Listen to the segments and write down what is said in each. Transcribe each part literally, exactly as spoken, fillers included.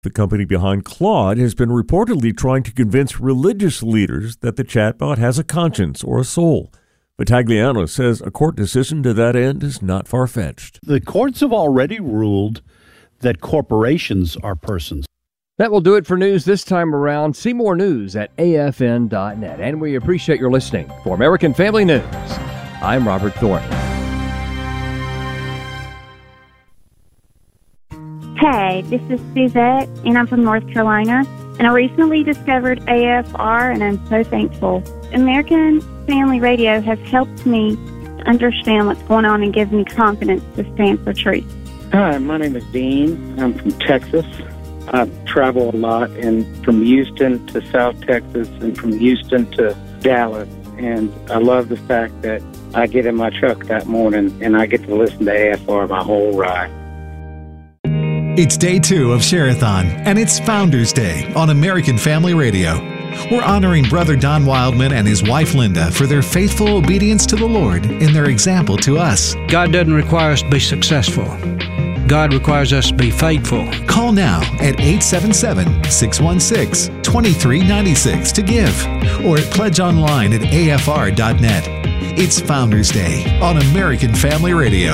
The company behind Claude has been reportedly trying to convince religious leaders that the chatbot has a conscience or a soul. Vitagliano says a court decision to that end is not far-fetched. The courts have already ruled that corporations are persons. That will do it for news this time around. See more news at A F N dot net. And we appreciate your listening. For American Family News, I'm Robert Thornton. Hey, this is Suzette, and I'm from North Carolina. And I recently discovered A F R, and I'm so thankful. American Family Radio has helped me understand what's going on and gives me confidence to stand for truth. Hi, my name is Dean. I'm from Texas. I travel a lot, and from Houston to South Texas and from Houston to Dallas. And I love the fact that I get in my truck that morning and I get to listen to A F R my whole ride. It's day two of Share-a-thon, and it's Founders Day on American Family Radio. We're honoring Brother Don Wildman and his wife Linda for their faithful obedience to the Lord and their example to us. God doesn't require us to be successful. God requires us to be faithful. Call now at eight seven seven, six one six, two three nine six to give, or at pledge online at A F R dot net. It's Founders Day on American Family Radio.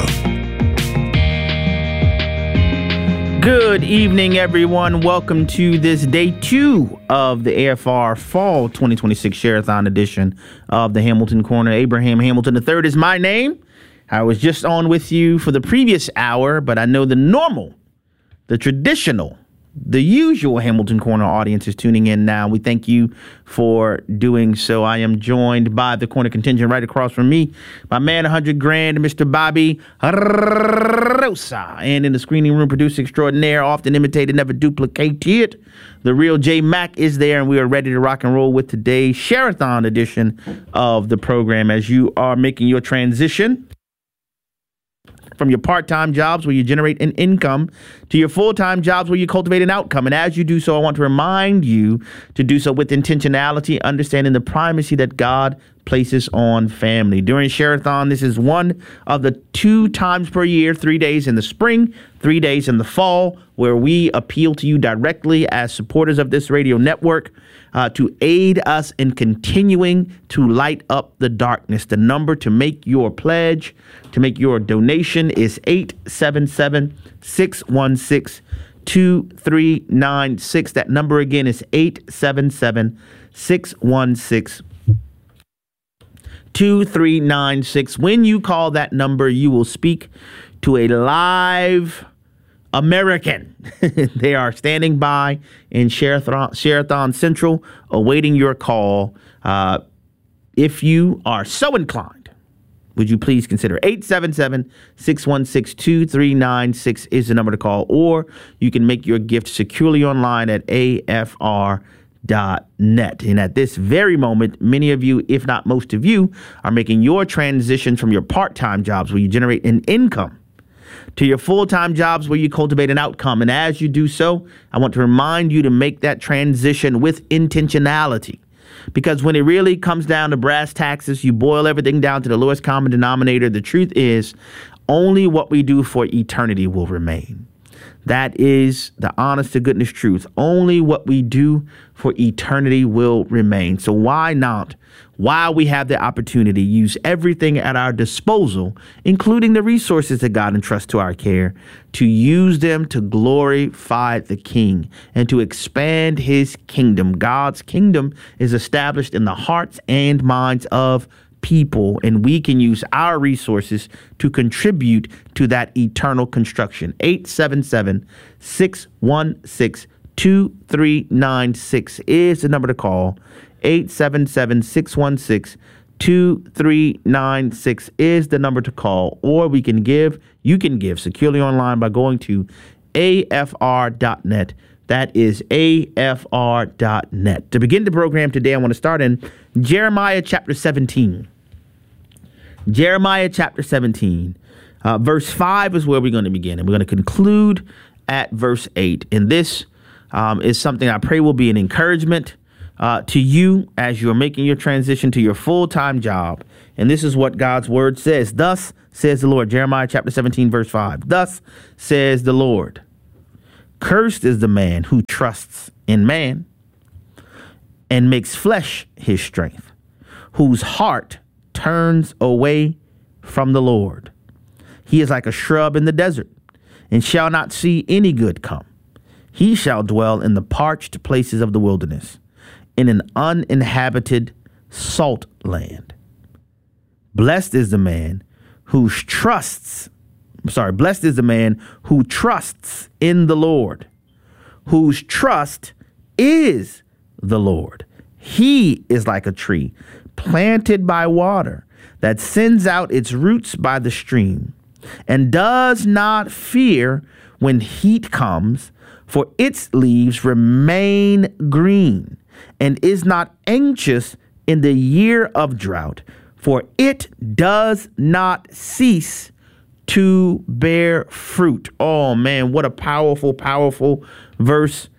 Good evening, everyone. Welcome to this day two of the A F R Fall twenty twenty-six Share-a-thon edition of the Hamilton Corner. Abraham Hamilton the third is my name. I was just on with you for the previous hour, but I know the normal, the traditional, the usual Hamilton Corner audience is tuning in now. We thank you for doing so. I am joined by the corner contingent right across from me, my man, one hundred grand, Mister Bobby Rosa. And in the screening room, producer extraordinaire, often imitated, never duplicated, the real J Mac is there, and we are ready to rock and roll with today's Share-a-thon edition of the program. As you are making your transition from your part-time jobs where you generate an income to your full-time jobs where you cultivate an outcome. And as you do so, I want to remind you to do so with intentionality, understanding the primacy that God places on family. During Share-a-thon, this is one of the two times per year, three days in the spring, three days in the fall, where we appeal to you directly as supporters of this radio network uh, to aid us in continuing to light up the darkness. The number to make your pledge, to make your donation is eight seven seven, six one six, two three nine six. That number again is eight seven seven, six one six, two three nine six. When you call that number, you will speak to a live American. They are standing by in Share-a-thon, Share-a-thon Central, awaiting your call. Uh, if you are so inclined, would you please consider eight seven seven, six one six, two three nine six is the number to call, or you can make your gift securely online at A F R dot net. And at this very moment, many of you, if not most of you, are making your transition from your part-time jobs where you generate an income to your full-time jobs where you cultivate an outcome. And as you do so, I want to remind you to make that transition with intentionality. Because when it really comes down to brass taxes, you boil everything down to the lowest common denominator. The truth is, only what we do for eternity will remain. That is the honest to goodness truth. Only what we do for eternity will remain. So why not, while we have the opportunity, use everything at our disposal, including the resources that God entrusts to our care, to use them to glorify the King and to expand his kingdom. God's kingdom is established in the hearts and minds of people, and we can use our resources to contribute to that eternal construction. eight seven seven, six one six, two three nine six is the number to call. eight seven seven, six one six, two three nine six is the number to call. Or we can give, you can give securely online by going to A F R dot net. That is A F R dot net. To begin the program today, I want to start in Jeremiah chapter seventeen. Jeremiah chapter seventeen. Uh, verse five is where we're going to begin. And we're going to conclude at verse eight. And this um, is something I pray will be an encouragement uh, to you as you're making your transition to your full-time job. And this is what God's word says. Thus says the Lord. Jeremiah chapter seventeen, verse five. Thus says the Lord. Cursed is the man who trusts in man and makes flesh his strength, whose heart turns away from the Lord. He is like a shrub in the desert and shall not see any good come. He shall dwell in the parched places of the wilderness, in an uninhabited salt land. Blessed is the man who trusts, sorry, blessed is the man who trusts in the Lord, whose trust is the Lord. He is like a tree planted by water that sends out its roots by the stream and does not fear when heat comes, for its leaves remain green, and is not anxious in the year of drought, for it does not cease to bear fruit. Oh man, what a powerful, powerful verse,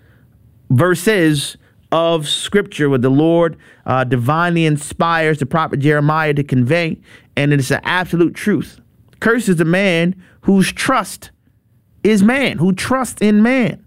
verses of scripture where the Lord uh, divinely inspires the prophet Jeremiah to convey, and it is an absolute truth. Cursed is the man whose trust is man, who trusts in man.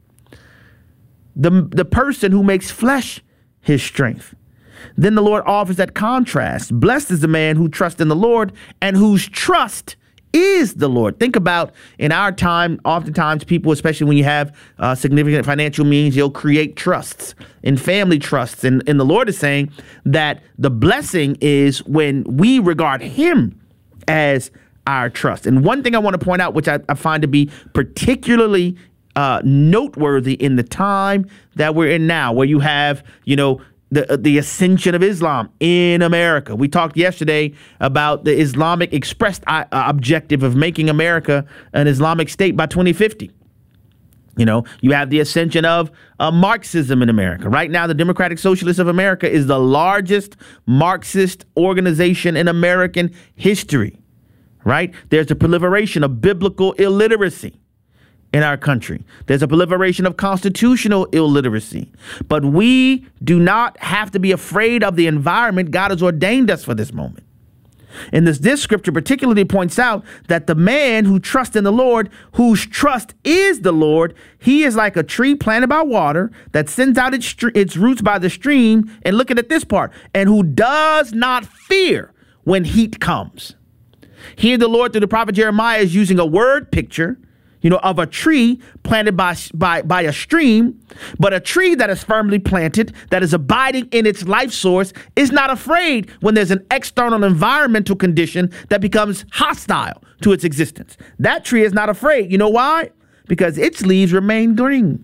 The, the person who makes flesh his strength. Then the Lord offers that contrast. Blessed is the man who trusts in the Lord and whose trust is the Lord. Think about in our time, oftentimes people, especially when you have uh, significant financial means, you'll create trusts and family trusts. And, and the Lord is saying that the blessing is when we regard him as our trust. And one thing I want to point out, which I, I find to be particularly uh, noteworthy in the time that we're in now, where you have, you know, the the ascension of Islam in America. We talked yesterday about the Islamic expressed uh, objective of making America an Islamic state by twenty fifty. You know, you have the ascension of uh, Marxism in America. Right now, the Democratic Socialists of America is the largest Marxist organization in American history. Right? There's a proliferation of biblical illiteracy in our country. There's a proliferation of constitutional illiteracy. But we do not have to be afraid of the environment God has ordained us for this moment. And this, this scripture particularly points out that the man who trusts in the Lord, whose trust is the Lord, he is like a tree planted by water that sends out its, its roots by the stream. And look at this part. And who does not fear when heat comes. Here the Lord through the prophet Jeremiah is using a word picture, you know, of a tree planted by, by, by a stream, but a tree that is firmly planted, that is abiding in its life source, is not afraid when there's an external environmental condition that becomes hostile to its existence. That tree is not afraid. You know why? Because its leaves remain green.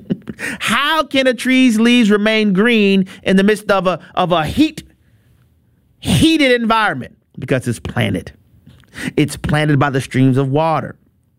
How can a tree's leaves remain green in the midst of a, of a heat, heated environment? Because it's planted. It's planted by the streams of water.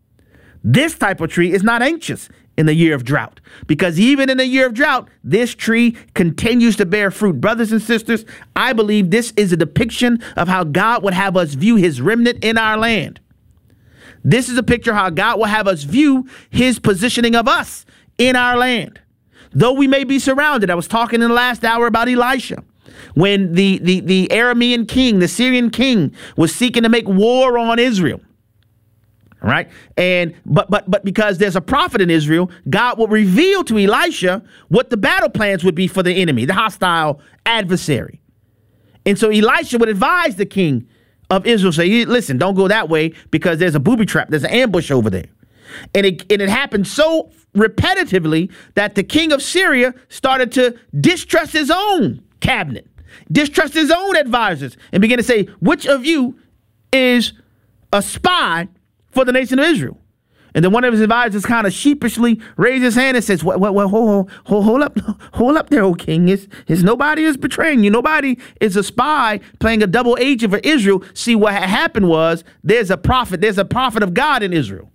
This type of tree is not anxious in the year of drought, because even in the year of drought, this tree continues to bear fruit. Brothers and sisters, I believe this is a depiction of how God would have us view his remnant in our land. This is a picture of how God will have us view his positioning of us in our land. Though we may be surrounded, I was talking in the last hour about Elisha. When the, the, the Aramean king, the Syrian king, was seeking to make war on Israel. Right. And but but but because there's a prophet in Israel, God will reveal to Elisha what the battle plans would be for the enemy, the hostile adversary. And so Elisha would advise the king of Israel, say, listen, don't go that way because there's a booby trap. There's an ambush over there. And it, and it happened so repetitively that the king of Syria started to distrust his own cabinet, distrust his own advisors, and began to say, which of you is a spy for the nation of Israel? And then one of his advisors kind of sheepishly raised his hand and says, well, well, well hold, hold, hold up, hold up there, O king. It's, it's nobody is betraying you. Nobody is a spy playing a double agent for Israel. See, what had happened was there's a prophet, there's a prophet of God in Israel.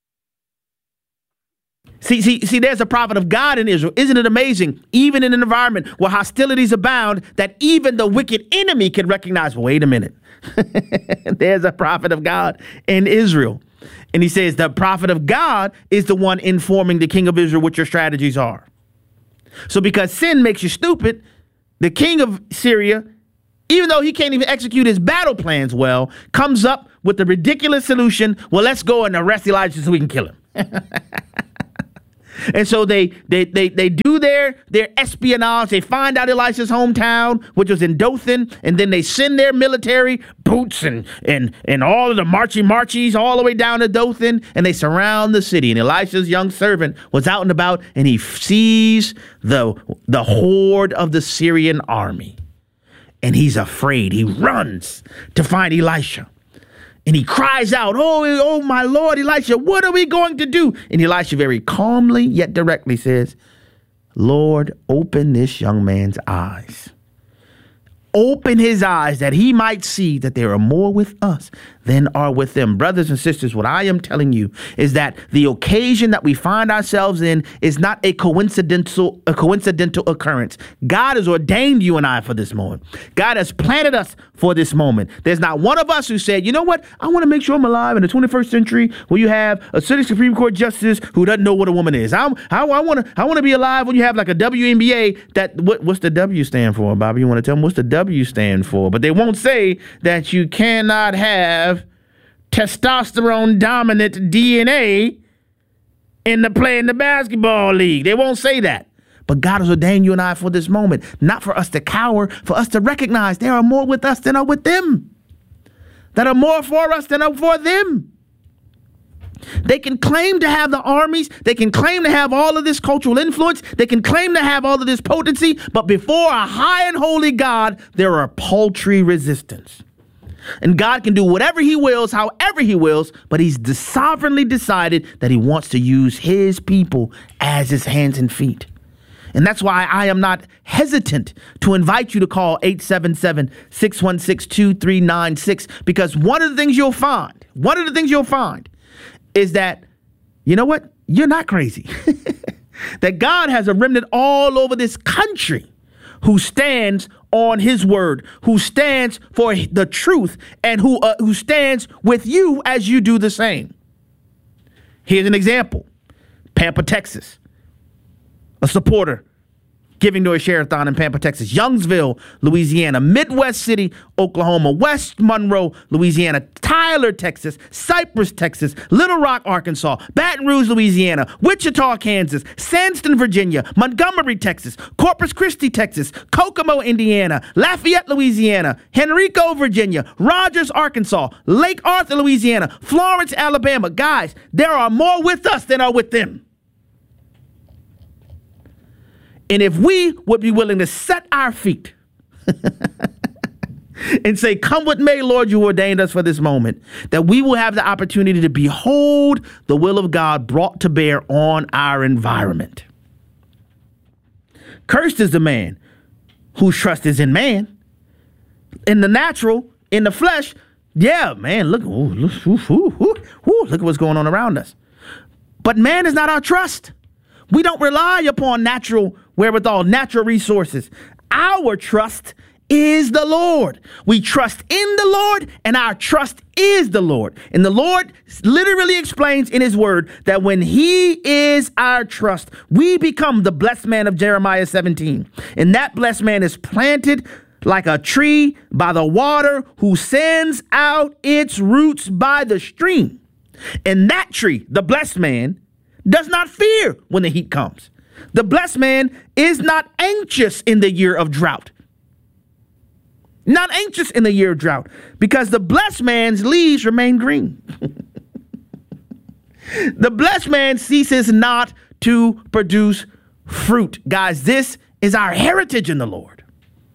See, see, see, there's a prophet of God in Israel. Isn't it amazing? Even in an environment where hostilities abound, that even the wicked enemy can recognize, well, wait a minute. There's a prophet of God in Israel. And he says the prophet of God is the one informing the king of Israel what your strategies are. So because sin makes you stupid, the king of Syria, even though he can't even execute his battle plans well, comes up with the ridiculous solution, well, let's go and arrest Elijah so we can kill him. And so they they they they do their their espionage. They find out Elisha's hometown, which was in Dothan, and then they send their military boots and and and all of the marchy marchies all the way down to Dothan, and they surround the city. And Elisha's young servant was out and about, and he sees the the horde of the Syrian army, and he's afraid. He runs to find Elisha. And he cries out, oh, oh, my Lord, Elisha, what are we going to do? And Elisha very calmly yet directly says, Lord, open this young man's eyes. Open his eyes that he might see that there are more with us than are with them. Brothers and sisters, what I am telling you is that the occasion that we find ourselves in is not a coincidental, a coincidental occurrence. God has ordained you and I for this moment. God has planted us for this moment. There's not one of us who said, you know what? I want to make sure I'm alive in the twenty-first century where you have a sitting Supreme Court justice who doesn't know what a woman is. I'm, I, I want to I want to be alive when you have like a W N B A that, what, what's the W stand for, Bobby? You want to tell them what's the W stand for? But they won't say that you cannot have testosterone dominant D N A in the play in the basketball league. They won't say that. But God has ordained you and I for this moment, not for us to cower, for us to recognize there are more with us than are with them, that are more for us than are for them. They can claim to have the armies. They can claim to have all of this cultural influence. They can claim to have all of this potency. But before a high and holy God, there are paltry resistance. And God can do whatever he wills, however he wills, but he's sovereignly decided that he wants to use his people as his hands and feet. And that's why I am not hesitant to invite you to call eight seven seven, six one six, two three nine six, because one of the things you'll find, one of the things you'll find is that, you know what? You're not crazy. That God has a remnant all over this country who stands on his word, who stands for the truth, and who uh, who stands with you as you do the same. Here's an example. Pampa, Texas. A supporter giving to a share-a-thon in Pampa, Texas. Youngsville, Louisiana. Midwest City, Oklahoma. West Monroe, Louisiana. Tyler, Texas. Cypress, Texas. Little Rock, Arkansas. Baton Rouge, Louisiana. Wichita, Kansas. Sandston, Virginia. Montgomery, Texas. Corpus Christi, Texas. Kokomo, Indiana. Lafayette, Louisiana. Henrico, Virginia. Rogers, Arkansas. Lake Arthur, Louisiana. Florence, Alabama. Guys, there are more with us than are with them. And if we would be willing to set our feet and say, come what may, Lord, you ordained us for this moment, that we will have the opportunity to behold the will of God brought to bear on our environment. Cursed is the man whose trust is in man. In the natural, in the flesh, yeah, man, look, ooh, look, ooh, ooh, ooh, ooh, look at what's going on around us. But man is not our trust. We don't rely upon natural wherewithal, natural resources. Our trust is the Lord. We trust in the Lord, and our trust is the Lord. And the Lord literally explains in his word that when he is our trust, we become the blessed man of Jeremiah seventeen. And that blessed man is planted like a tree by the water, who sends out its roots by the stream. And that tree, the blessed man, does not fear when the heat comes. The blessed man is not anxious in the year of drought. Not anxious in the year of drought, because the blessed man's leaves remain green. The blessed man ceases not to produce fruit. Guys, this is our heritage in the Lord.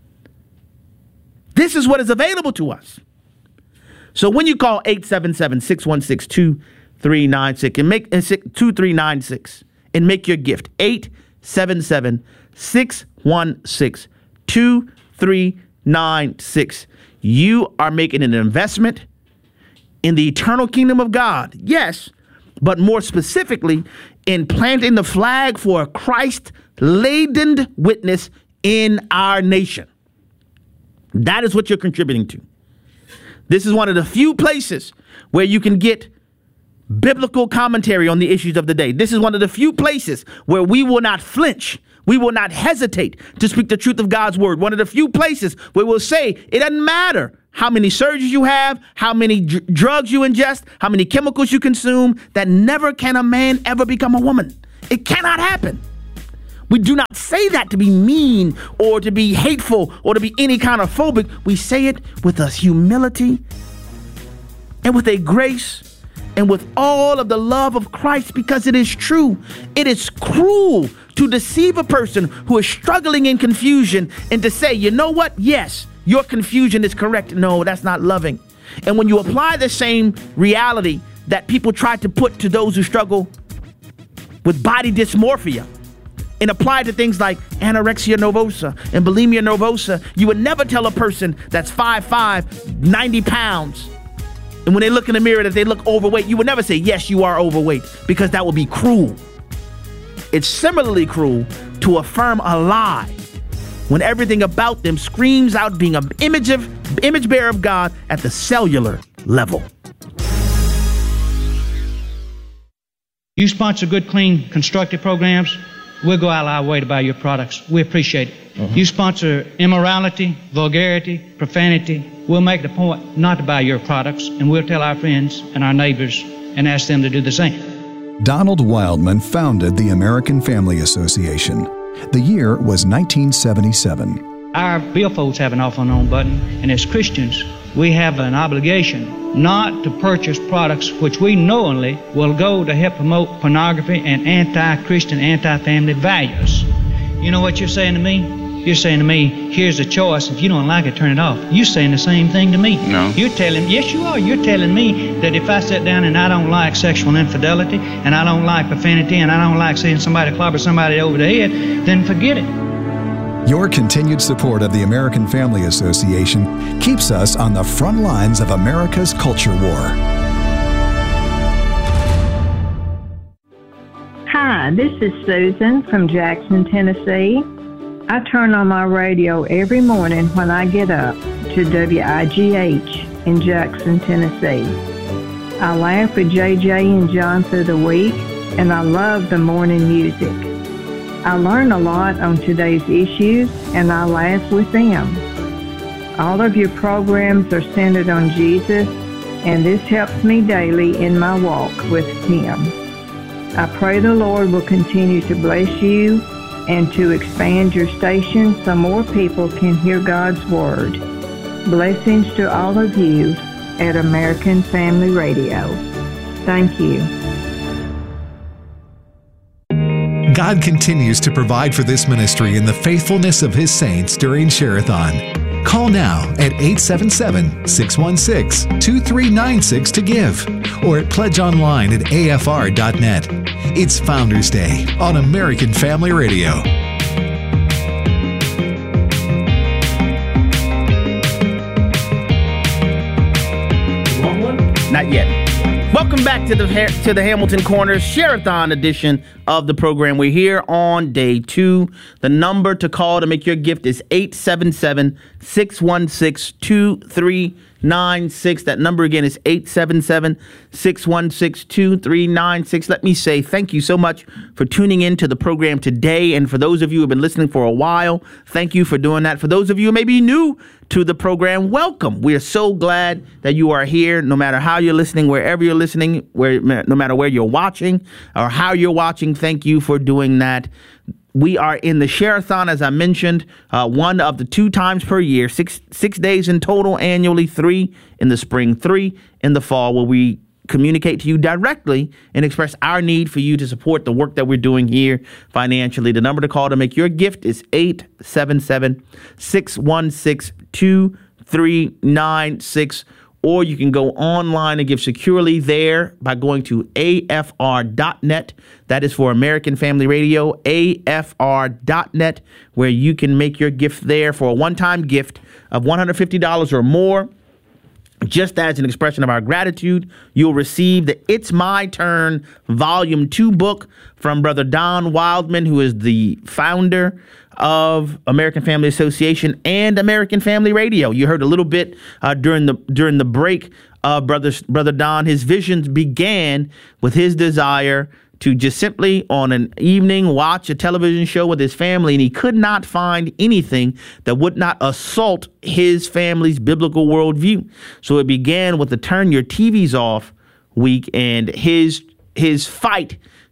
This is what is available to us. So when you call eight seven seven, six one six, two three nine six and make two three nine six and make your gift, eight seven seven, six one six, two three nine six. You are making an investment in the eternal kingdom of God. Yes, but more specifically in planting the flag for a Christ-laden witness in our nation. That is what you're contributing to. This is one of the few places where you can get biblical commentary on the issues of the day. This is one of the few places where we will not flinch. We will not hesitate to speak the truth of God's word. One of the few places where we'll say it doesn't matter how many surgeries you have, how many dr- drugs you ingest, how many chemicals you consume, that never can a man ever become a woman. It cannot happen. We do not say that to be mean or to be hateful or to be any kind of phobic. We say it with a humility and with a grace and with all of the love of Christ, because it is true. It is cruel to deceive a person who is struggling in confusion and to say, you know what? Yes, your confusion is correct. No, that's not loving. And when you apply the same reality that people try to put to those who struggle with body dysmorphia and apply to things like anorexia nervosa and bulimia nervosa, you would never tell a person that's five five, ninety pounds, and when they look in the mirror that they look overweight, you would never say, yes, you are overweight, because that would be cruel. It's similarly cruel to affirm a lie when everything about them screams out being an image of image bearer of God at the cellular level. You sponsor good, clean, constructive programs, we'll go out of our way to buy your products. We appreciate it. Uh-huh. You sponsor immorality, vulgarity, profanity, we'll make it a point not to buy your products, and we'll tell our friends and our neighbors and ask them to do the same. Donald Wildman founded the American Family Association. The year was nineteen seventy-seven. Our billfolds have an off and on button, and as Christians, we have an obligation not to purchase products which we knowingly will go to help promote pornography and anti-Christian, anti-family values. You know what you're saying to me? You're saying to me, here's a choice. If you don't like it, turn it off. You're saying the same thing to me. No. You're telling, yes, you are. You're telling me that if I sit down and I don't like sexual infidelity, and I don't like profanity, and I don't like seeing somebody clobber somebody over the head, then forget it. Your continued support of the American Family Association keeps us on the front lines of America's culture war. Hi, this is Susan from Jackson, Tennessee. I turn on my radio every morning when I get up to W I G H in Jackson, Tennessee. I laugh with J J and John through the week, and I love the morning music. I learn a lot on today's issues, and I laugh with them. All of your programs are centered on Jesus, and this helps me daily in my walk with Him. I pray the Lord will continue to bless you and to expand your station so more people can hear God's Word. Blessings to all of you at American Family Radio. Thank you. God continues to provide for this ministry in the faithfulness of His saints during Share-a-thon. Call now at eight seven seven, six one six, two three nine six to give, or at pledge online at A F R dot net. It's Founders Day on American Family Radio. Not yet. Welcome back to the to the Hamilton Corners Share-a-thon edition of the program. We're here on day two. The number to call to make your gift is eight seven seven, six one six, two three nine six. That number again is eight seven seven, six one six, two three nine six. Let me say thank you so much for tuning in to the program today. And for those of you who have been listening for a while, thank you for doing that. For those of you who may be new to the program, welcome. We are so glad that you are here, no matter how you're listening, wherever you're listening, where no matter where you're watching or how you're watching. Thank you for doing that. We are in the Share-a-thon, as I mentioned, uh, one of the two times per year, six six days in total annually, three in the spring, three in the fall, where we communicate to you directly and express our need for you to support the work that we're doing here financially. The number to call to make your gift is eight seven seven, six one six, two three nine six. Or you can go online and give securely there by going to A F R dot net. That is for American Family Radio, A F R dot net, where you can make your gift there for a one-time gift of one hundred fifty dollars or more. Just as an expression of our gratitude, you'll receive the It's My Turn Volume two book from Brother Don Wildman, who is the founder of American Family Association and American Family Radio. You heard a little bit uh, during the during the break of Brother, Brother Don. His visions began with his desire to just simply on an evening watch a television show with his family, and he could not find anything that would not assault his family's biblical worldview. So it began with the Turn Your T Vs Off week, and his his fight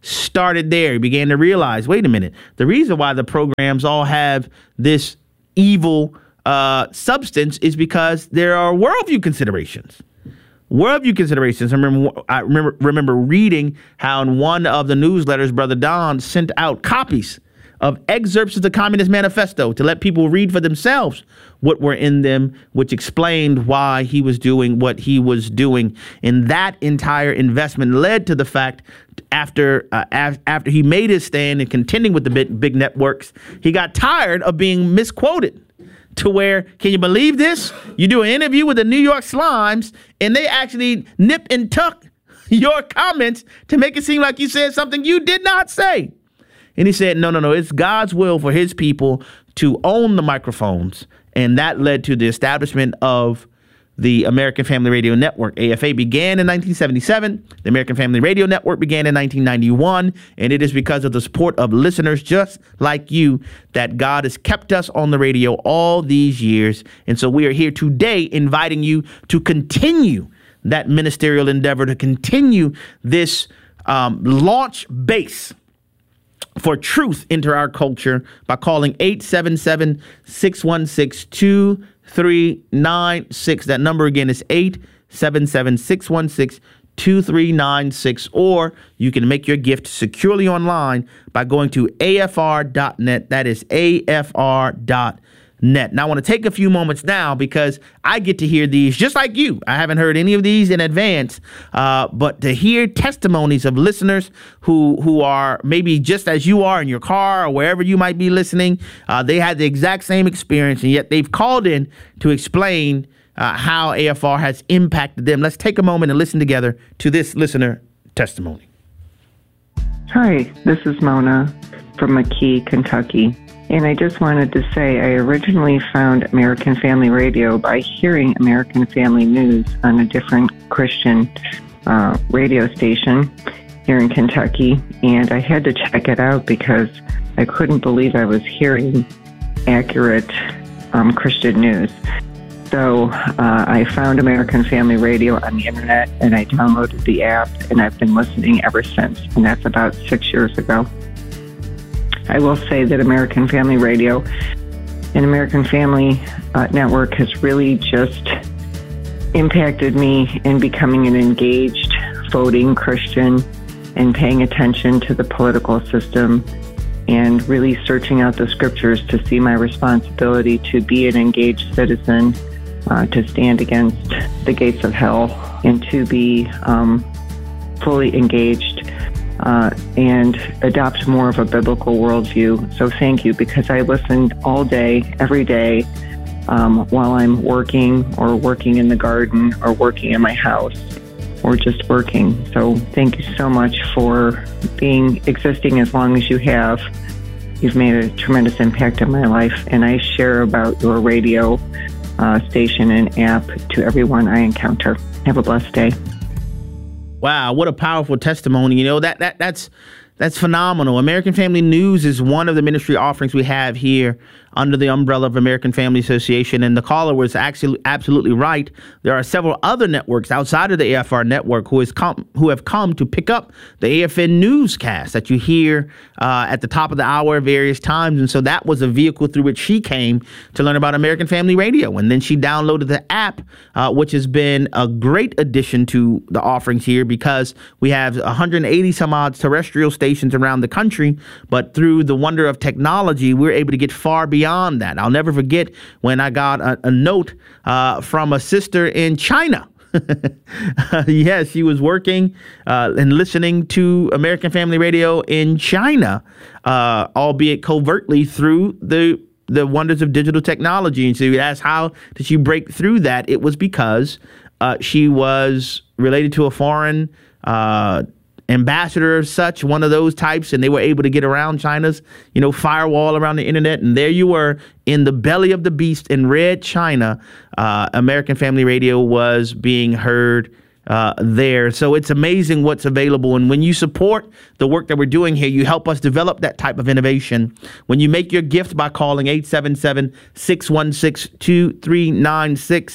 started there. He began to realize, wait a minute, the reason why the programs all have this evil uh, substance is because there are worldview considerations. Worldview considerations. I remember, I remember, remember reading how in one of the newsletters, Brother Don sent out copies of excerpts of the Communist Manifesto to let people read for themselves what were in them, which explained why he was doing what he was doing. And that entire investment led to the fact after uh, af- after he made his stand and contending with the big, big networks, he got tired of being misquoted. To where, can you believe this? You do an interview with the New York Slimes, and they actually nip and tuck your comments to make it seem like you said something you did not say. And he said, no, no, no, it's God's will for his people to own the microphones. And that led to the establishment of the American Family Radio Network. A F A began in nineteen seventy-seven. The American Family Radio Network began in nineteen ninety-one. And it is because of the support of listeners just like you that God has kept us on the radio all these years. And so we are here today inviting you to continue that ministerial endeavor, to continue this um, launch base for truth into our culture by calling eight seven seven, six one six, two three nine six. That number again is eight seven seven, six one six, two three nine six. Or you can make your gift securely online by going to A F R dot net. That is A F R dot net. Now, I want to take a few moments now because I get to hear these just like you. I haven't heard any of these in advance, uh, but to hear testimonies of listeners who who are maybe just as you are in your car or wherever you might be listening, uh, they had the exact same experience, and yet they've called in to explain uh, how A F R has impacted them. Let's take a moment and listen together to this listener testimony. Hi, this is Mona from McKee, Kentucky. And I just wanted to say I originally found American Family Radio by hearing American Family News on a different Christian uh, radio station here in Kentucky. And I had to check it out because I couldn't believe I was hearing accurate um, Christian news. So uh, I found American Family Radio on the internet and I downloaded the app and I've been listening ever since. And that's about six years ago. I will say that American Family Radio and American Family uh, Network has really just impacted me in becoming an engaged, voting Christian and paying attention to the political system and really searching out the scriptures to see my responsibility to be an engaged citizen, uh, to stand against the gates of hell, and to be um, fully engaged Uh, and adopt more of a biblical worldview. So thank you, because I listen all day, every day, um, while I'm working or working in the garden or working in my house or just working. So thank you so much for being existing as long as you have. You've made a tremendous impact in my life, and I share about your radio uh, station and app to everyone I encounter. Have a blessed day. Wow, what a powerful testimony. You know, that that that's that's phenomenal. American Family News is one of the ministry offerings we have here under the umbrella of American Family Association. And the caller was actually absolutely right. There are several other networks outside of the A F R network who has come who have come to pick up the A F N newscast that you hear uh, at the top of the hour at various times. And so that was a vehicle through which she came to learn about American Family Radio. And then she downloaded the app, uh, which has been a great addition to the offerings here because we have one hundred eighty some odd terrestrial stations around the country. But through the wonder of technology, we're able to get far beyond Beyond that. I'll never forget when I got a, a note uh, from a sister in China. Yes, she was working uh, and listening to American Family Radio in China, uh, albeit covertly through the the wonders of digital technology. And so you ask, how did she break through that? It was because uh, she was related to a foreign uh ambassador or such, one of those types, and they were able to get around China's, you know, firewall around the internet. And there you were in the belly of the beast in Red China. Uh, American Family Radio was being heard uh, there. So it's amazing what's available. And when you support the work that we're doing here, you help us develop that type of innovation. When you make your gift by calling eight seven seven, six one six, two three nine six,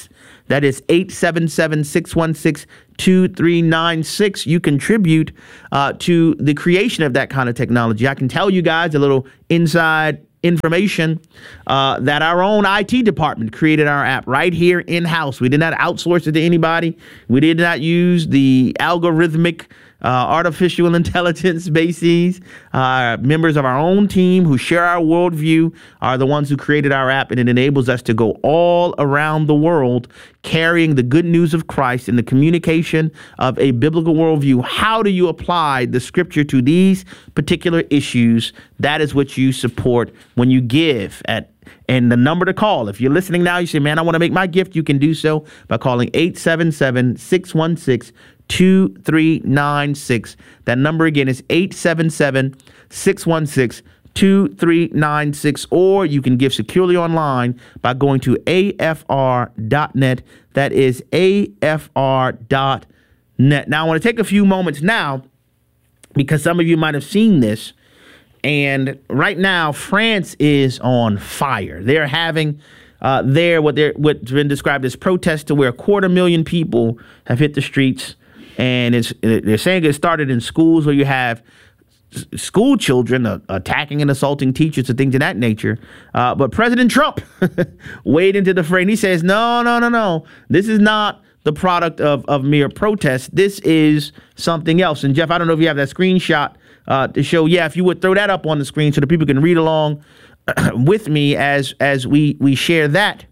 That is eight seven seven, six one six, two three nine six. You contribute uh, to the creation of that kind of technology. I can tell you guys a little inside information uh, that our own I T department created our app right here in-house. We did not outsource it to anybody. We did not use the algorithmic uh, artificial intelligence bases. Uh, members of our own team who share our worldview are the ones who created our app, and it enables us to go all around the world carrying the good news of Christ and the communication of a biblical worldview. How do you apply the scripture to these particular issues? That is what you support when you give at and the number to call. If you're listening now, you say, man, I want to make my gift. You can do so by calling eight seven seven, six one six, two three nine six. That number again is eight seven seven, six one six, two three nine six. Or you can give securely online by going to A F R dot net. That is A F R dot net. Now, I want to take a few moments now because some of you might have seen this. And right now, France is on fire. They're having uh, there what they're what's been described as protests, to where a quarter million people have hit the streets. And it's they're saying it started in schools where you have school children uh, attacking and assaulting teachers and things of that nature. Uh, but President Trump weighed into the fray, and he says, no, no, no, no. This is not the product of, of mere protest. This is something else. And Jeff, I don't know if you have that screenshot uh, to show. Yeah, if you would throw that up on the screen so that people can read along with me as as we, we share that.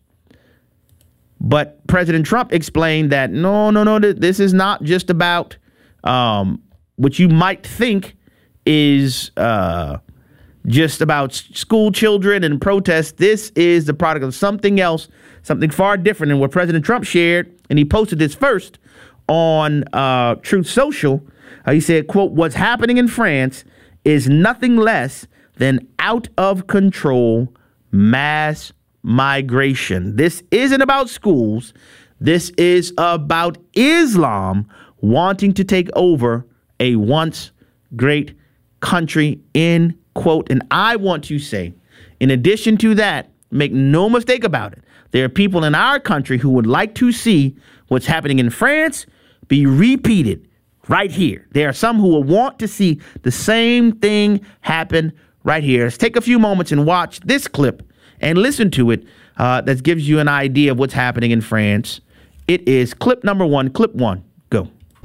But President Trump explained that, no, no, no, this is not just about um, what you might think is uh, just about school children and protests. This is the product of something else, something far different than what President Trump shared. And he posted this first on uh, Truth Social. Uh, he said, quote, what's happening in France is nothing less than out of control mass migration. This isn't about schools. This is about Islam wanting to take over a once great country, end quote. And I want to say, in addition to that, make no mistake about it, there are people in our country who would like to see what's happening in France be repeated right here. There are some who will want to see the same thing happen right here. Let's take a few moments and watch this clip and listen to it. Uh, that gives you an idea of what's happening in France. It is clip number one. Clip one. Go.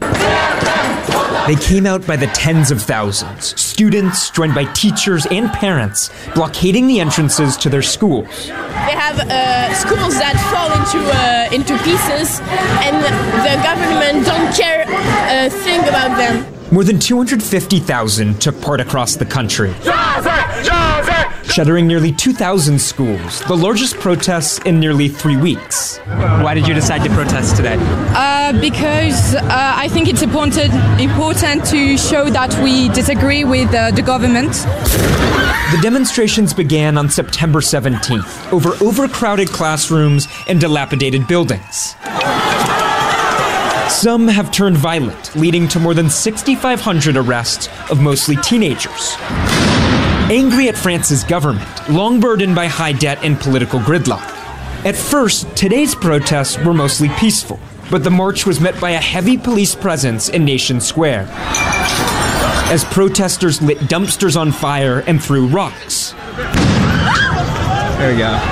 They came out by the tens of thousands, students joined by teachers and parents, blockading the entrances to their schools. They have uh, schools that fall into uh, into pieces, and the government don't care a thing about them. More than two hundred fifty thousand took part across the country, shuttering nearly two thousand schools, the largest protests in nearly three weeks. Why did you decide to protest today? Uh, because uh, I think it's important, important to show that we disagree with uh, the government. The demonstrations began on September seventeenth over overcrowded classrooms and dilapidated buildings. Some have turned violent, leading to more than sixty-five hundred arrests of mostly teenagers. Angry at France's government, long burdened by high debt and political gridlock. At first, today's protests were mostly peaceful, but the march was met by a heavy police presence in Nation Square, as protesters lit dumpsters on fire and threw rocks. There we go.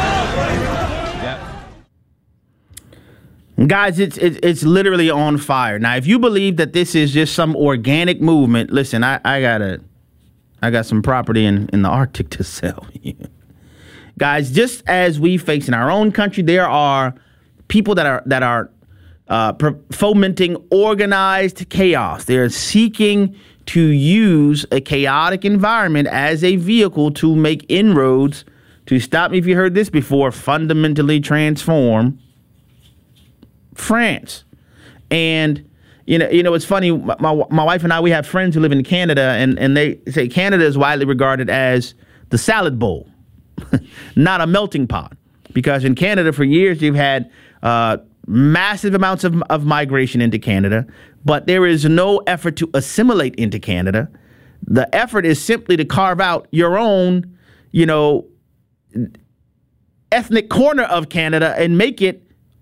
Guys, it's, it's it's literally on fire. Now, if you believe that this is just some organic movement, listen, I, I got a, I got some property in, in the Arctic to sell. Guys, just as we face in our own country, there are people that are that are uh, fomenting organized chaos. They are seeking to use a chaotic environment as a vehicle to make inroads to, stop me if you heard this before, fundamentally transform France. And you know, you know, it's funny. My, my wife and I, we have friends who live in Canada, and, and they say Canada is widely regarded as the salad bowl, not a melting pot, because in Canada for years you've had uh, massive amounts of, of migration into Canada, but there is no effort to assimilate into Canada. The effort is simply to carve out your own, you know, ethnic corner of Canada and make it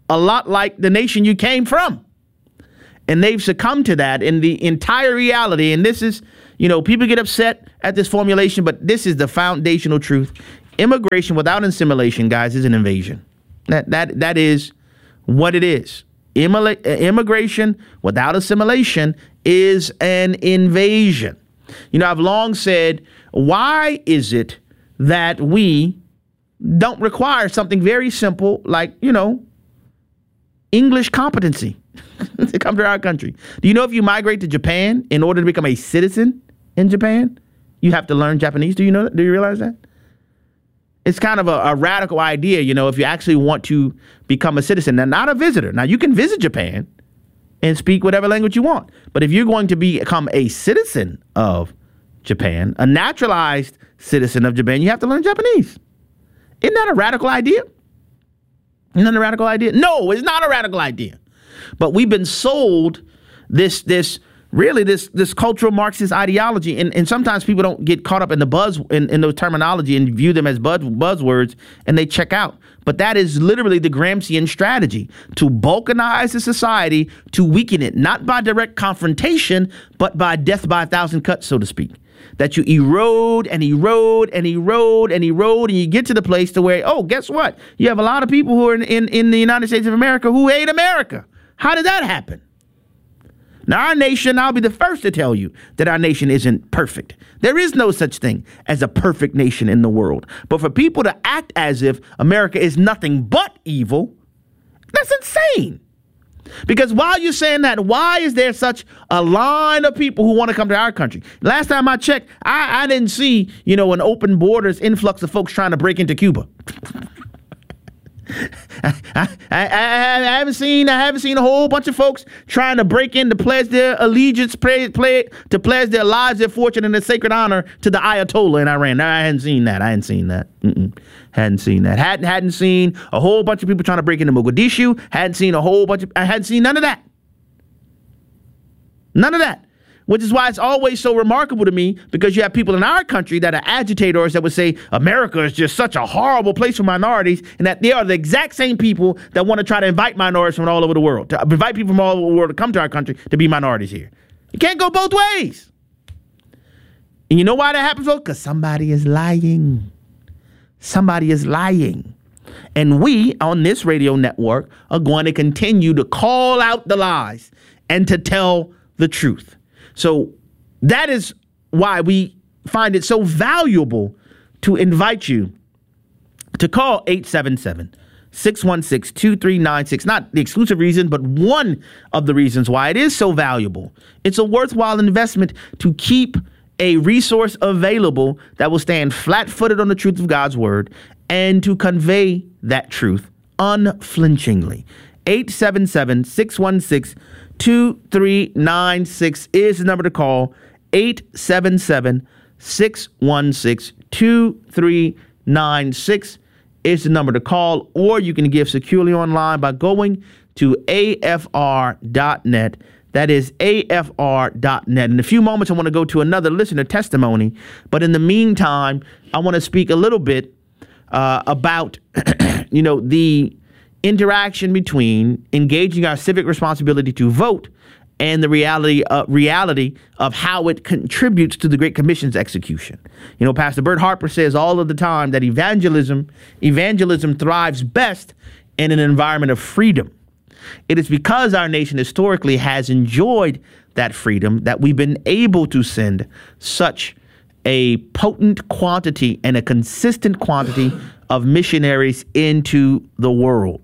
a lot like the nation you came from. And they've succumbed to that in the entire reality. And this is, you know, people get upset at this formulation, but this is the foundational truth. Immigration without assimilation, guys, is an invasion. That that that is what it is. Immila- immigration without assimilation is an invasion. You know, I've long said, why is it that we don't require something very simple like, you know, English competency to come to our country? Do you know if you migrate to Japan in order to become a citizen in Japan, you have to learn Japanese? Do you know that? Do you realize that? It's kind of a, a radical idea, you know, if you actually want to become a citizen and not a visitor. Now, you can visit Japan and speak whatever language you want. But if you're going to become a citizen of Japan, a naturalized citizen of Japan, you have to learn Japanese. Isn't that a radical idea? Isn't that a radical idea? No, it's not a radical idea. But we've been sold this, this, really this, this cultural Marxist ideology. And, and sometimes people don't get caught up in the buzz, in, in the terminology and view them as buzz, buzzwords, and they check out. But that is literally the Gramscian strategy, to balkanize the society, to weaken it, not by direct confrontation, but by death by a thousand cuts, so to speak. That you erode and erode and erode and erode, and you get to the place to where, oh, guess what? You have a lot of people who are in, in, in the United States of America who hate America. How did that happen? Now, our nation, I'll be the first to tell you that our nation isn't perfect. There is no such thing as a perfect nation in the world. But for people to act as if America is nothing but evil, that's insane. Because while you're saying that, why is there such a line of people who want to come to our country? Last time I checked, I, I didn't see, you know, an open borders influx of folks trying to break into Cuba. I, I, I, I haven't seen I haven't seen a whole bunch of folks trying to break in to pledge their allegiance, play, play, to pledge their lives, their fortune, and their sacred honor to the Ayatollah in Iran. No, I hadn't seen that. I hadn't seen that. Mm-mm. Hadn't seen that. Hadn't hadn't seen a whole bunch of people trying to break into Mogadishu. Hadn't seen a whole bunch of. I hadn't seen none of that. None of that. Which is why it's always so remarkable to me, because you have people in our country that are agitators that would say America is just such a horrible place for minorities, and that they are the exact same people that want to try to invite minorities from all over the world, to invite people from all over the world to come to our country to be minorities here. You can't go both ways. And you know why that happens, folks? Because somebody is lying. Somebody is lying. And we on this radio network are going to continue to call out the lies and to tell the truth. So that is why we find it so valuable to invite you to call eight seven seven, six one six, two three nine six. Not the exclusive reason, but one of the reasons why it is so valuable. It's a worthwhile investment to keep a resource available that will stand flat-footed on the truth of God's word and to convey that truth unflinchingly. eight seven seven, six one six, two three nine six is the number to call. eight seven seven, six one six, two three nine six is the number to call, or you can give securely online by going to A F R dot net. That is A F R dot net. In a few moments, I want to go to another listener testimony. But in the meantime, I want to speak a little bit uh, about, you know, the interaction between engaging our civic responsibility to vote and the reality uh, reality of how it contributes to the Great Commission's execution. You know, Pastor Bert Harper says all of the time that evangelism evangelism thrives best in an environment of freedom. It is because our nation historically has enjoyed that freedom that we've been able to send such a potent quantity and a consistent quantity of missionaries into the world.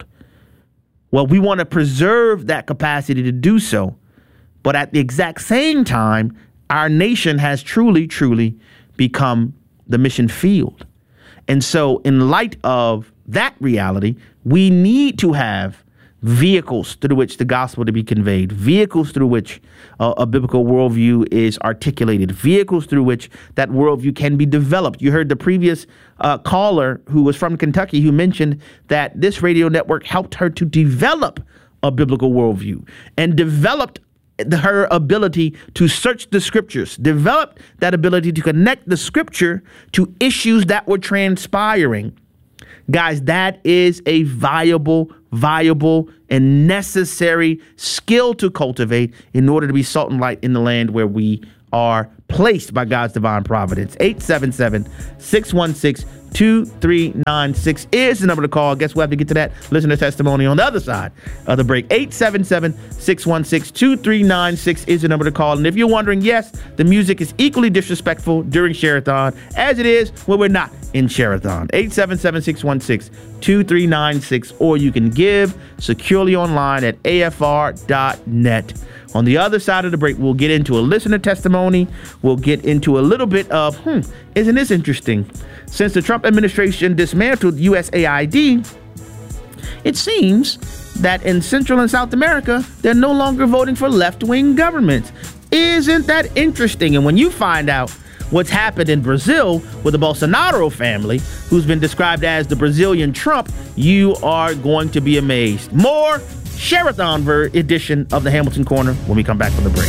Well, we want to preserve that capacity to do so. But at the exact same time, our nation has truly, truly become the mission field. And so in light of that reality, we need to have vehicles through which the gospel to be conveyed, vehicles through which uh, a biblical worldview is articulated, vehicles through which that worldview can be developed. You heard the previous uh, caller who was from Kentucky who mentioned that this radio network helped her to develop a biblical worldview and developed her ability to search the scriptures, developed that ability to connect the scripture to issues that were transpiring Guys, that is a viable, viable, and necessary skill to cultivate in order to be salt and light in the land where we are placed by God's divine providence. eight seven seven, six one six, two three nine six is the number to call. Guess we'll have to get to that listener testimony on the other side of the break. eight seven seven, six one six, two three nine six is the number to call. And if you're wondering, yes, the music is equally disrespectful during Share-a-thon as it is when we're not in Share-a-thon. eight seven seven, six one six, two three nine six, or you can give securely online at A F R dot net. On the other side of the break, we'll get into a listener testimony. We'll get into a little bit of, hmm, isn't this interesting? Since the Trump administration dismantled U S A I D, it seems that in Central and South America, they're no longer voting for left-wing governments. Isn't that interesting? And when you find out what's happened in Brazil with the Bolsonaro family, who's been described as the Brazilian Trump, you are going to be amazed. More Share-a-thon ver- edition of the Hamilton Corner when we come back from the break.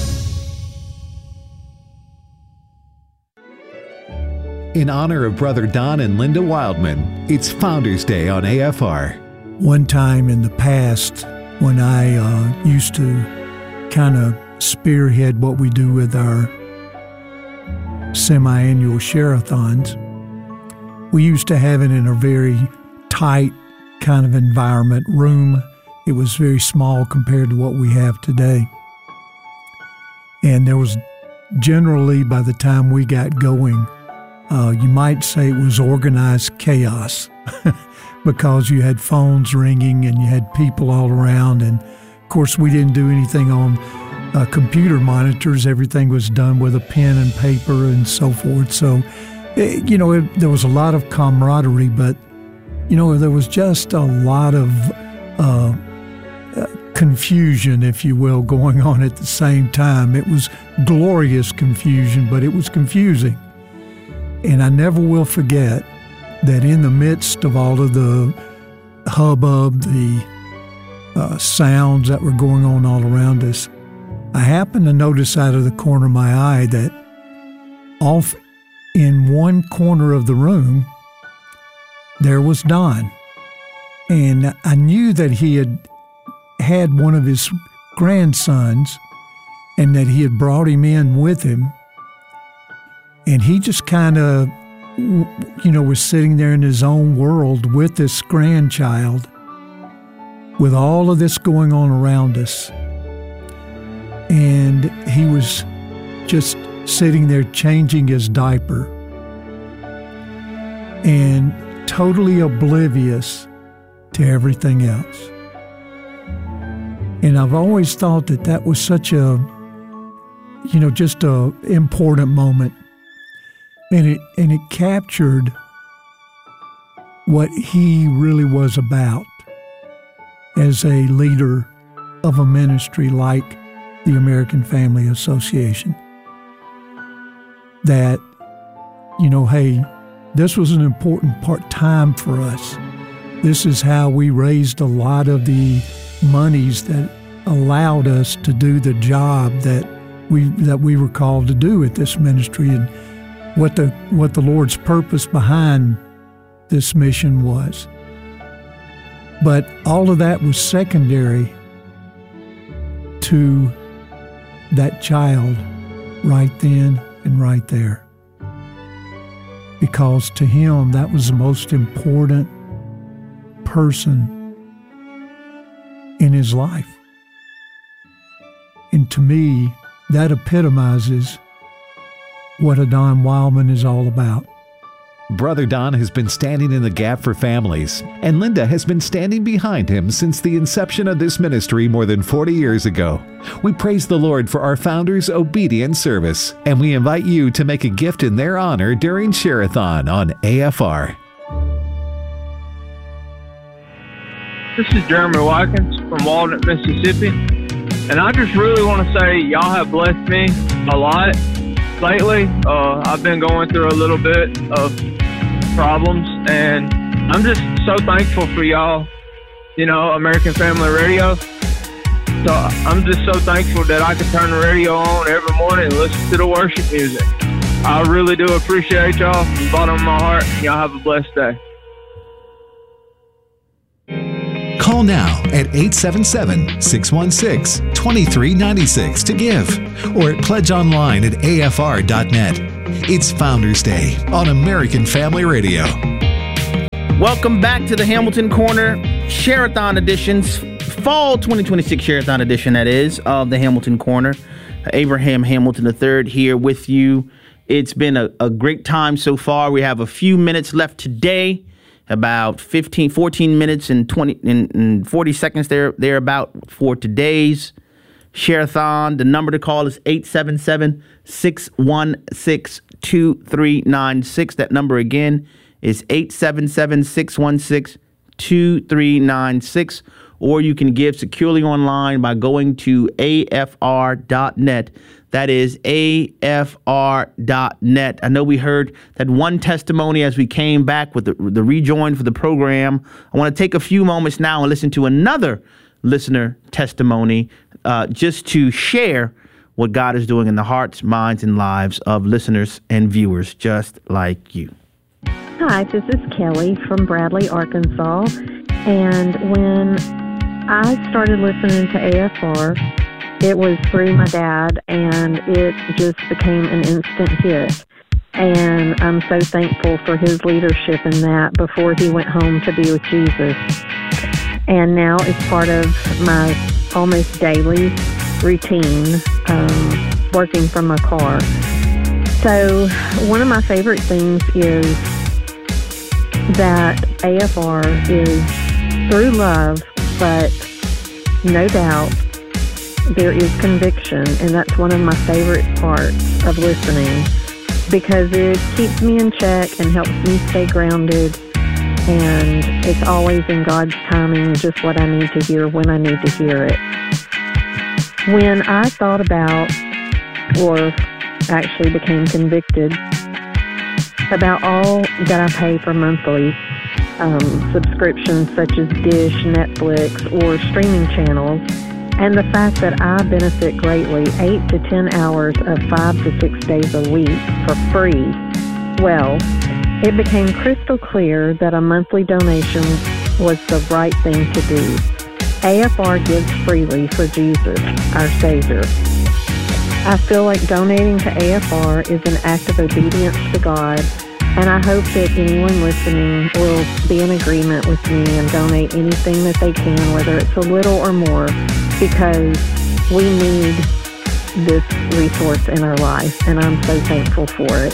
In honor of Brother Don and Linda Wildman, it's Founders Day on A F R. One time in the past, when I uh, used to kind of spearhead what we do with our semi-annual share-a-thons, we used to have it in a very tight kind of environment, room. It was very small compared to what we have today. And there was generally, by the time we got going, uh, you might say it was organized chaos because you had phones ringing and you had people all around. And, of course, we didn't do anything on uh, computer monitors. Everything was done with a pen and paper and so forth. So, it, you know, it, there was a lot of camaraderie, but, you know, there was just a lot of uh, uh, confusion, if you will, going on at the same time. It was glorious confusion, but it was confusing. And I never will forget that in the midst of all of the hubbub, the uh, sounds that were going on all around us, I happened to notice out of the corner of my eye that off in one corner of the room, there was Don. And I knew that he had had one of his grandsons and that he had brought him in with him. And he just kind of, you know, was sitting there in his own world with this grandchild, with all of this going on around us. And he was just sitting there changing his diaper and totally oblivious to everything else. And I've always thought that that was such a, you know, just a important moment. And it and it captured what he really was about as a leader of a ministry like the American Family Association. That, you know, hey, this was an important part time for us. This is how we raised a lot of the monies that allowed us to do the job that we that we were called to do at this ministry, and what the what the Lord's purpose behind this mission was. But all of that was secondary to that child right then and right there. Because to him, that was the most important person in his life. And to me, that epitomizes what a Don Wildman is all about. Brother Don has been standing in the gap for families, and Linda has been standing behind him since the inception of this ministry more than forty years ago. We praise the Lord for our founders' obedient service, and we invite you to make a gift in their honor during Share-a-thon on A F R. This is Jeremy Watkins from Walnut, Mississippi, and I just really want to say y'all have blessed me a lot lately. Uh, I've been going through a little bit of problems, and I'm just so thankful for y'all, you know, American Family Radio. So I'm just so thankful that I can turn the radio on every morning and listen to the worship music. I really do appreciate y'all from the bottom of my heart. Y'all have a blessed day. Call now at eight seven seven, six one six, two three nine six to give or at pledge online at A F R dot net. It's Founders Day on American Family Radio. Welcome back to the Hamilton Corner Share-a-thon editions, Fall twenty twenty-six Share-a-thon edition, that is, of the Hamilton Corner. Abraham Hamilton the third here with you. It's been a, a great time so far. We have a few minutes left today, about fifteen, fourteen minutes and twenty and, and forty seconds there, thereabout for today's Share-a-thon. The number to call is eight seven seven, six one six, two three nine six. That number again is eight seven seven, six one six, two three nine six. Or you can give securely online by going to A F R dot net. That is A F R dot net. I know we heard that one testimony as we came back with the, the rejoin for the program. I want to take a few moments now and listen to another listener testimony uh, just to share what God is doing in the hearts, minds, and lives of listeners and viewers just like you. Hi, this is Kelly from Bradley, Arkansas. And when I started listening to A F R, it was through my dad, and it just became an instant hit. And I'm so thankful for his leadership in that before he went home to be with Jesus. And now it's part of my almost daily routine, um, working from my car. So one of my favorite things is that A F R is through love, but no doubt there is conviction, and that's one of my favorite parts of listening because it keeps me in check and helps me stay grounded, and it's always in God's timing, just what I need to hear when I need to hear it. When I thought about, or actually became convicted about all that I pay for monthly um, subscriptions such as Dish, Netflix, or streaming channels, and the fact that I benefit greatly eight to ten hours of five to six days a week for free, well, it became crystal clear that a monthly donation was the right thing to do. A F R gives freely for Jesus, our Savior. I feel like donating to A F R is an act of obedience to God, and I hope that anyone listening will be in agreement with me and donate anything that they can, whether it's a little or more, because we need this resource in our life, and I'm so thankful for it.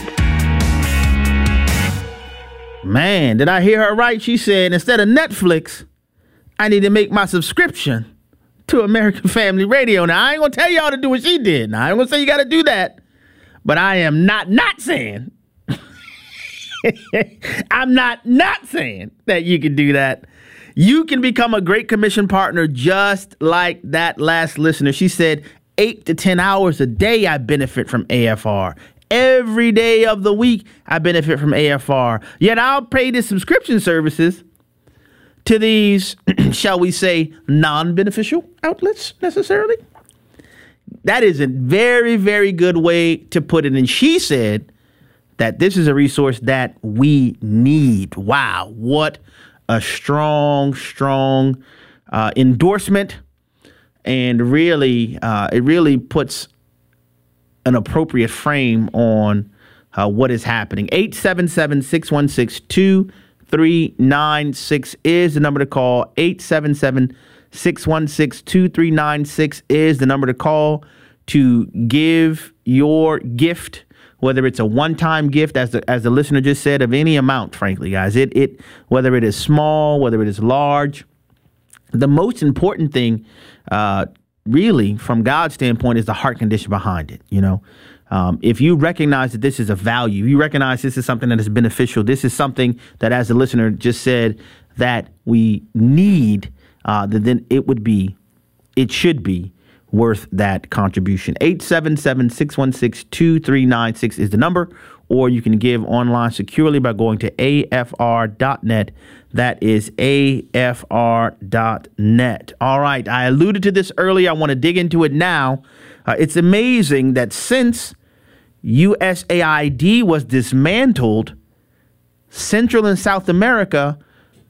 Man, did I hear her right? She said, instead of Netflix, I need to make my subscription to American Family Radio. Now, I ain't going to tell y'all to do what she did. Now, I ain't going to say you got to do that. But I am not not saying, I'm not not saying that you can do that. You can become a Great Commission partner just like that last listener. She said, eight to ten hours a day I benefit from A F R. Every day of the week I benefit from A F R. Yet I'll pay the subscription services to these, shall we say, non-beneficial outlets necessarily. That is a very, very good way to put it. And she said that this is a resource that we need. Wow, what a strong, strong uh, endorsement. And really, uh, it really puts an appropriate frame on uh, what is happening. eight seven seven, six one six, two three nine six is the number to call. eight seven seven, six one six, two three nine six is the number to call to give your gift, whether it's a one-time gift, as the, as the listener just said, of any amount, frankly, guys. It it whether it is small, whether it is large. The most important thing, uh, really, from God's standpoint, is the heart condition behind it, you know. Um, if you recognize that this is a value, you recognize this is something that is beneficial, this is something that, as the listener just said, that we need, uh, then it would be, it should be worth that contribution. eight seven seven, six one six, two three nine six is the number, or you can give online securely by going to A F R dot net. That is A F R dot net. All right, I alluded to this earlier. I want to dig into it now. Uh, it's amazing that since U S A I D was dismantled, Central and South America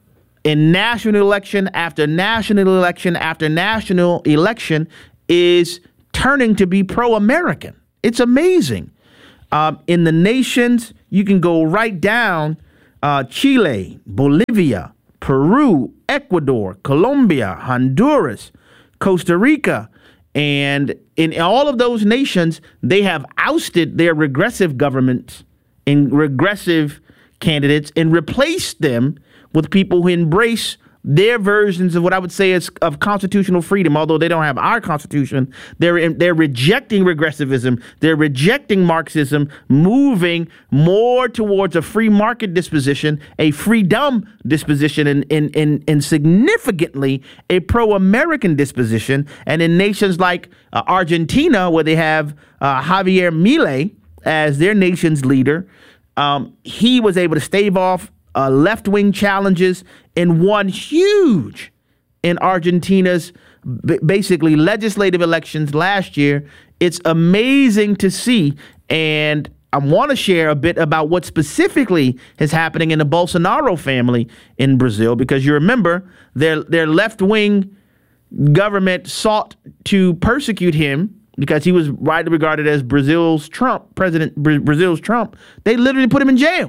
in national election after national election after national election is turning to be pro-American. It's amazing. Um, in the nations, you can go right down uh, Chile, Bolivia, Peru, Ecuador, Colombia, Honduras, Costa Rica. And in all of those nations, they have ousted their regressive governments and regressive candidates and replaced them with people who embrace their versions of what I would say is of constitutional freedom. Although they don't have our constitution, they're they're rejecting regressivism. They're rejecting Marxism, moving more towards a free market disposition, a freedom disposition, and and and, and significantly a pro-American disposition. And in nations like uh, Argentina, where they have uh, Javier Milei as their nation's leader, um, he was able to stave off Uh, left-wing challenges and won huge in Argentina's b- basically legislative elections last year. It's amazing to see. And I want to share a bit about what specifically is happening in the Bolsonaro family in Brazil, because you remember their, their left-wing government sought to persecute him because he was widely regarded as Brazil's Trump, President Bra- Brazil's Trump. They literally put him in jail.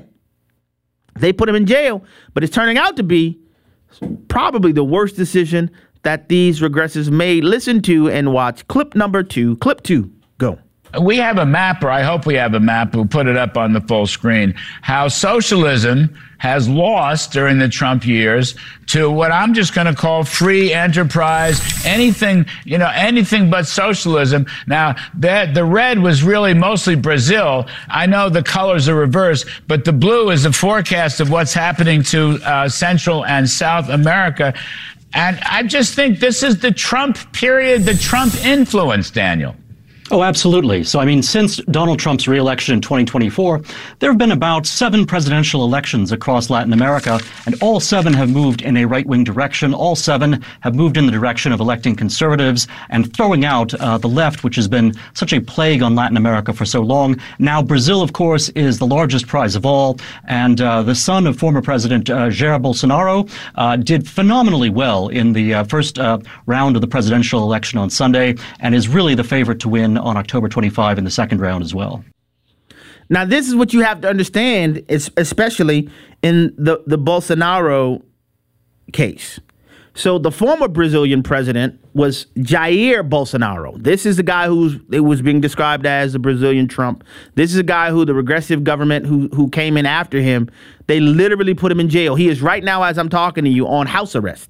They put him in jail, but it's turning out to be probably the worst decision that these regressives made. Listen to and watch clip number two. Clip two, go. We have a map, or I hope we have a map. We'll put it up on the full screen. How socialism has lost during the Trump years to what I'm just going to call free enterprise, anything, you know, anything but socialism. Now, the, the red was really mostly Brazil. I know the colors are reversed, but the blue is a forecast of what's happening to uh, Central and South America. And I just think this is the Trump period, the Trump influence, Daniel. Oh, absolutely. So, I mean, since Donald Trump's reelection in twenty twenty-four, there have been about seven presidential elections across Latin America, and all seven have moved in a right-wing direction. All seven have moved in the direction of electing conservatives and throwing out uh, the left, which has been such a plague on Latin America for so long. Now, Brazil, of course, is the largest prize of all, and uh, the son of former President uh, Jair Bolsonaro uh, did phenomenally well in the uh, first uh, round of the presidential election on Sunday, and is really the favorite to win on October twenty-fifth in the second round as well. Now, this is what you have to understand, especially in the, the Bolsonaro case. So the former Brazilian president was Jair Bolsonaro. This is the guy who was being described as the Brazilian Trump. This is a guy who the regressive government who, who came in after him, they literally put him in jail. He is right now, as I'm talking to you, on house arrest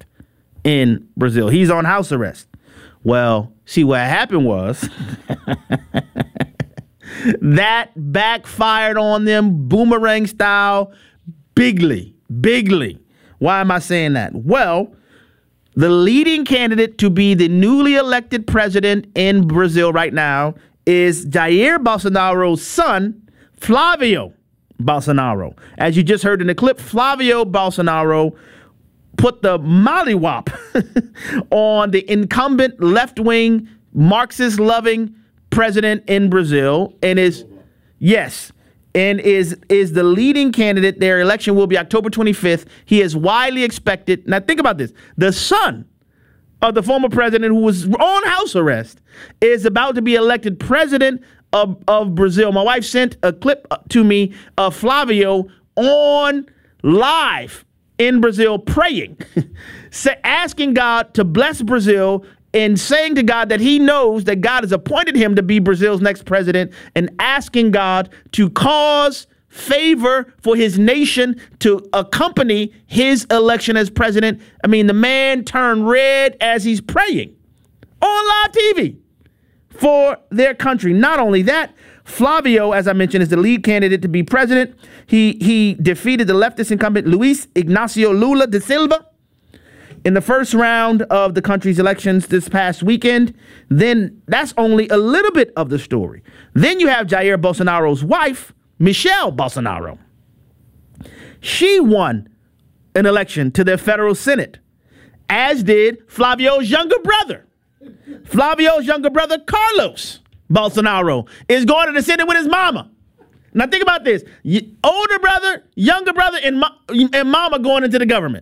in Brazil. He's on house arrest. Well, see, what happened was that backfired on them, boomerang style, bigly, bigly. Why am I saying that? Well, the leading candidate to be the newly elected president in Brazil right now is Jair Bolsonaro's son, Flavio Bolsonaro. As you just heard in the clip, Flavio Bolsonaro put the mollywop on the incumbent left-wing, Marxist-loving president in Brazil, and is, yes, and is is the leading candidate. Their election will be October twenty-fifth. He is widely expected. Now, think about this. The son of the former president who was on house arrest is about to be elected president of, of Brazil. My wife sent a clip to me of Flavio on live in Brazil praying, asking God to bless Brazil and saying to God that he knows that God has appointed him to be Brazil's next president, and asking God to cause favor for his nation to accompany his election as president. I mean, the man turned red as he's praying on live T V for their country. Not only that, Flavio, as I mentioned, is the lead candidate to be president. He he defeated the leftist incumbent Luis Ignacio Lula da Silva in the first round of the country's elections this past weekend. Then that's only a little bit of the story. Then you have Jair Bolsonaro's wife, Michelle Bolsonaro. She won an election to the federal Senate, as did Flavio's younger brother. Flavio's younger brother, Carlos Bolsonaro, is going to the Senate with his mama. Now think about this. Older brother, younger brother, and, mo- and mama going into the government.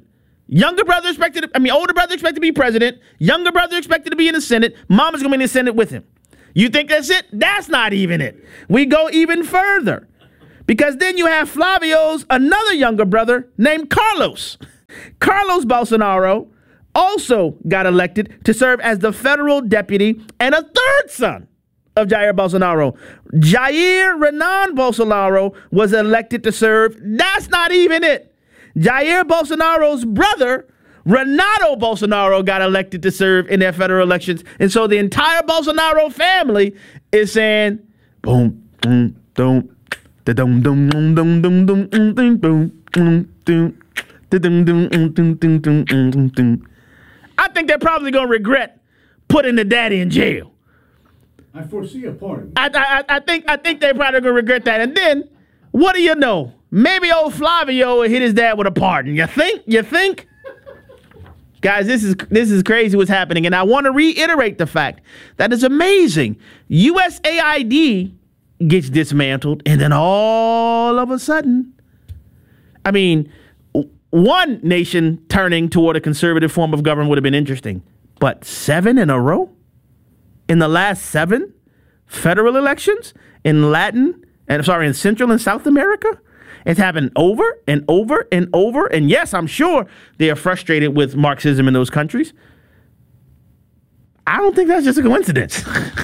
Younger brother expected to, I mean, older brother expected to be president. Younger brother expected to be in the Senate. Mama's going to be in the Senate with him. You think that's it? That's not even it. We go even further. Because then you have Flavio's another younger brother named Carlos. Carlos Bolsonaro also got elected to serve as the federal deputy and a third son of Jair Bolsonaro. Jair Renan Bolsonaro was elected to serve. That's not even it. Jair Bolsonaro's brother, Renato Bolsonaro, got elected to serve in their federal elections. And so the entire Bolsonaro family is saying, boom, boom, boom, da-dum, dum, dum, dum, dum, dum, dum, dum, dum, dum, dum, dum, dum, dum. I think they're probably going to regret putting the daddy in jail. I foresee a pardon. I, I, I think I think they're probably going to regret that. And then, what do you know? Maybe old Flavio will hit his dad with a pardon. You think? You think? Guys, this is this is crazy what's happening. And I want to reiterate the fact that it's amazing. U S A I D gets dismantled, and then all of a sudden, I mean, one nation turning toward a conservative form of government would have been interesting. But seven in a row? In the last seven federal elections in Latin, and sorry, in Central and South America? It's happened over and over and over. And yes, I'm sure they are frustrated with Marxism in those countries. I don't think that's just a coincidence.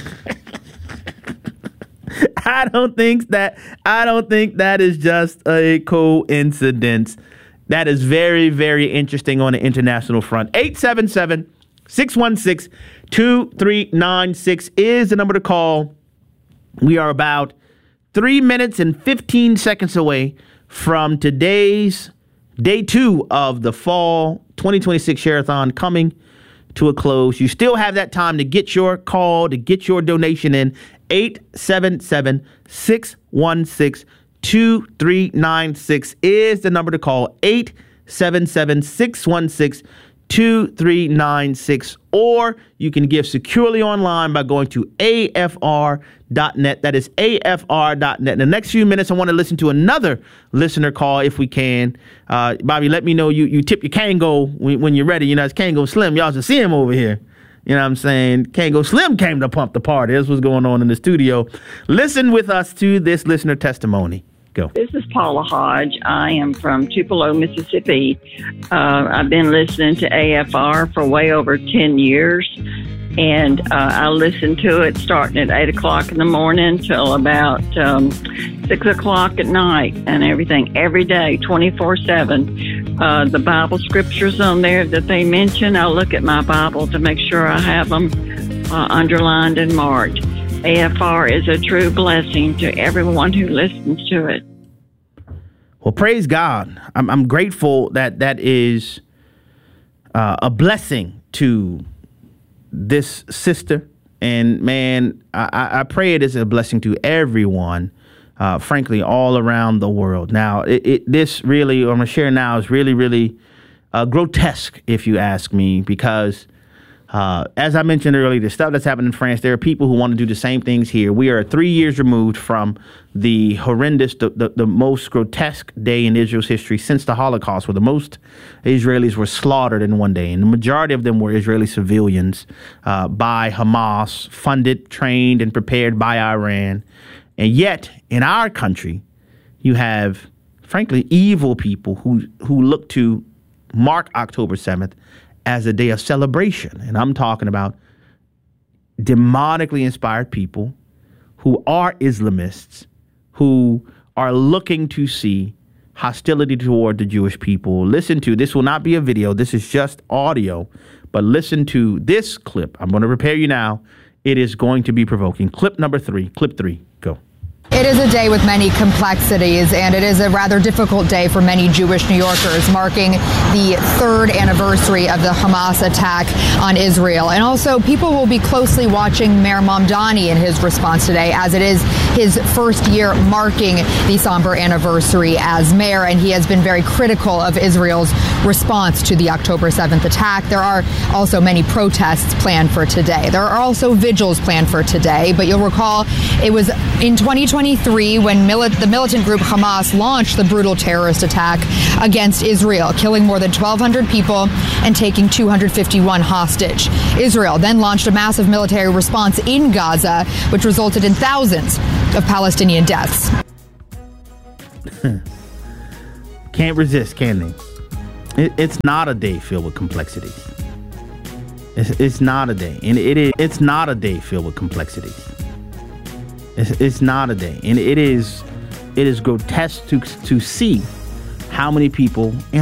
I don't think that I don't think that is just a coincidence. That is very, very interesting on the international front. eight seven seven, six one six, two three nine six is the number to call. We are about three minutes and fifteen seconds away from today's day two of the fall twenty twenty-six Share-a-thon coming to a close. You still have that time to get your call, to get your donation in. eight seven seven, six one six, two three nine six is the number to call. eight seven seven, six one six, two three nine six. Or you can give securely online by going to A F R dot net. That is A F R dot net. In the next few minutes, I want to listen to another listener call if we can. Uh, Bobby, let me know you, you tip your Kango when, when you're ready. You know, it's Kango Slim. Y'all should see him over here. You know what I'm saying? Kango Slim came to pump the party. That's what's going on in the studio. Listen with us to this listener testimony. Go. This is Paula Hodge. I am from Tupelo, Mississippi. Uh, I've been listening to A F R for way over ten years, and uh, I listen to it starting at eight o'clock in the morning till about um, six o'clock at night and everything, every day, twenty-four seven. Uh, the Bible scriptures on there that they mention, I look at my Bible to make sure I have them uh, underlined and marked. A F R is a true blessing to everyone who listens to it. Well, praise God. I'm, I'm grateful that that is uh, a blessing to this sister. And man, I, I pray it is a blessing to everyone, uh, frankly, all around the world. Now, it, it, this really, what I'm going to share now is really, really uh, grotesque, if you ask me, because Uh, as I mentioned earlier, the stuff that's happened in France, there are people who want to do the same things here. We are three years removed from the horrendous, the, the, the most grotesque day in Israel's history since the Holocaust, where the most Israelis were slaughtered in one day. And the majority of them were Israeli civilians uh, by Hamas, funded, trained, and prepared by Iran. And yet, in our country, you have, frankly, evil people who, who look to mark October seventh as a day of celebration. And I'm talking about demonically inspired people who are Islamists, who are looking to see hostility toward the Jewish people. Listen to, this will not be a video, this is just audio, but listen to this clip. I'm going to prepare you now. It is going to be provoking. Clip number three, clip three, go. It is a day with many complexities, and it is a rather difficult day for many Jewish New Yorkers, marking the third anniversary of the Hamas attack on Israel. And also, people will be closely watching Mayor Mamdani in his response today, as it is his first year marking the somber anniversary as mayor, and he has been very critical of Israel's response to the October seventh attack. There are also many protests planned for today. There are also vigils planned for today, but you'll recall it was in twenty twenty twenty-three when mili- the militant group Hamas launched the brutal terrorist attack against Israel, killing more than twelve hundred people and taking two hundred fifty-one hostage. Israel then launched a massive military response in Gaza, which resulted in thousands of Palestinian deaths. Can't resist, can they? It, it's not a day filled with complexities. It's, it's not a day, and it is. It's not a day filled with complexities. It's, it's not a day, and it is. It is grotesque to to see how many people.